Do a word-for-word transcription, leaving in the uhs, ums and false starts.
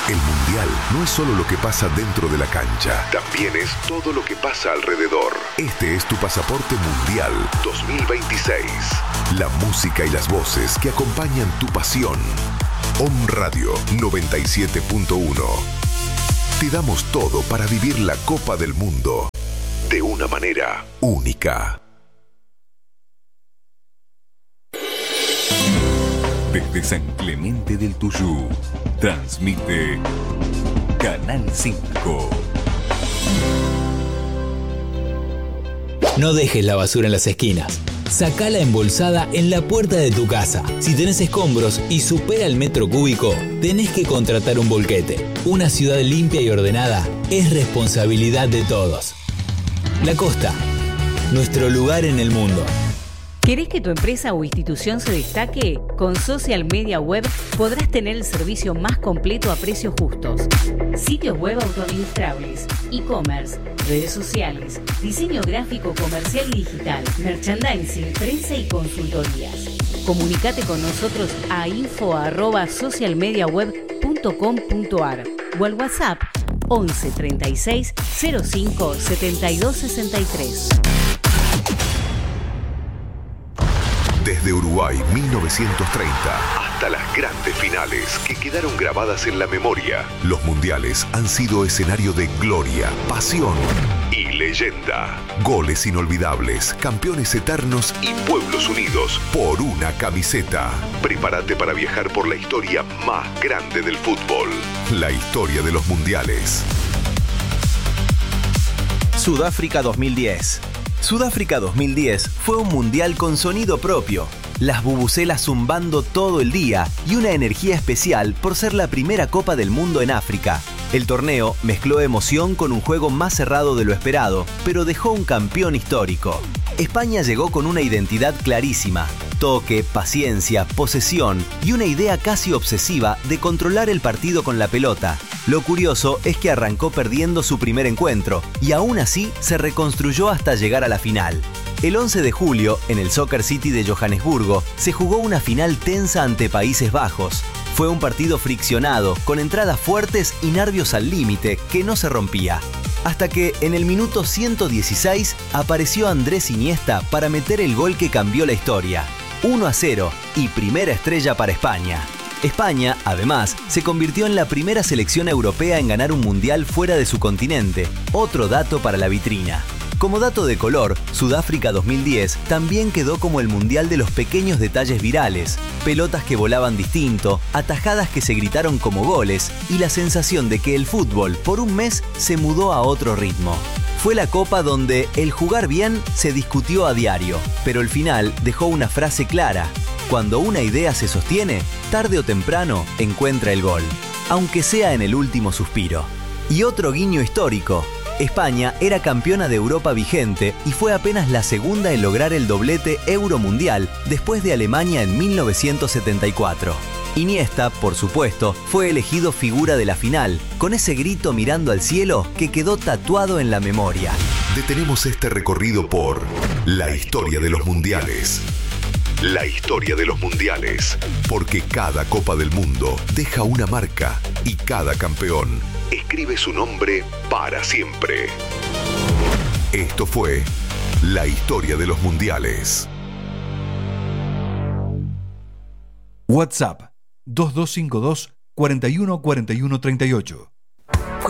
El Mundial no es solo lo que pasa dentro de la cancha, también es todo lo que pasa alrededor. Este es tu pasaporte Mundial dos mil veintiséis. La música y las voces que acompañan tu pasión. Om Radio noventa y siete punto uno. Te damos todo para vivir la Copa del Mundo de una manera única. Desde San Clemente del Tuyú, transmite Canal cinco. No dejes la basura en las esquinas. Sacala embolsada en la puerta de tu casa. Si tenés escombros y supera el metro cúbico, tenés que contratar un volquete. Una ciudad limpia y ordenada es responsabilidad de todos. La Costa, nuestro lugar en el mundo. ¿Querés que tu empresa o institución se destaque? Con Social Media Web podrás tener el servicio más completo a precios justos. Sitios web autoadministrables, e-commerce, redes sociales, diseño gráfico comercial y digital, merchandising, prensa y consultorías. Comunicate con nosotros a info arroba socialmediaweb punto com punto ar o al WhatsApp once treinta y seis cero cinco setenta y dos sesenta y tres. Desde Uruguay mil novecientos treinta hasta las grandes finales que quedaron grabadas en la memoria, los mundiales han sido escenario de gloria, pasión y leyenda. Goles inolvidables, campeones eternos y pueblos unidos por una camiseta. Prepárate para viajar por la historia más grande del fútbol, la historia de los mundiales. Sudáfrica dos mil diez. Sudáfrica dos mil diez fue un mundial con sonido propio, las bubucelas zumbando todo el día y una energía especial por ser la primera Copa del Mundo en África. El torneo mezcló emoción con un juego más cerrado de lo esperado, pero dejó un campeón histórico. España llegó con una identidad clarísima: toque, paciencia, posesión y una idea casi obsesiva de controlar el partido con la pelota. Lo curioso es que arrancó perdiendo su primer encuentro y aún así se reconstruyó hasta llegar a la final. El once de julio, en el Soccer City de Johannesburgo, se jugó una final tensa ante Países Bajos. Fue un partido friccionado, con entradas fuertes y nervios al límite, que no se rompía. Hasta que, en el minuto ciento dieciséis, apareció Andrés Iniesta para meter el gol que cambió la historia. uno a cero y primera estrella para España. España, además, se convirtió en la primera selección europea en ganar un mundial fuera de su continente. Otro dato para la vitrina. Como dato de color, Sudáfrica dos mil diez también quedó como el mundial de los pequeños detalles virales. Pelotas que volaban distinto, atajadas que se gritaron como goles y la sensación de que el fútbol por un mes se mudó a otro ritmo. Fue la Copa donde el jugar bien se discutió a diario, pero el final dejó una frase clara: cuando una idea se sostiene, tarde o temprano encuentra el gol, aunque sea en el último suspiro. Y otro guiño histórico: España era campeona de Europa vigente y fue apenas la segunda en lograr el doblete Euromundial después de Alemania en mil novecientos setenta y cuatro. Iniesta, por supuesto, fue elegido figura de la final, con ese grito mirando al cielo que quedó tatuado en la memoria. Detenemos este recorrido por la historia de los mundiales. La historia de los mundiales, porque cada Copa del Mundo deja una marca y cada campeón escribe su nombre para siempre. Esto fue la historia de los mundiales. WhatsApp dos dos cinco dos, cuatro uno cuatro uno tres ocho.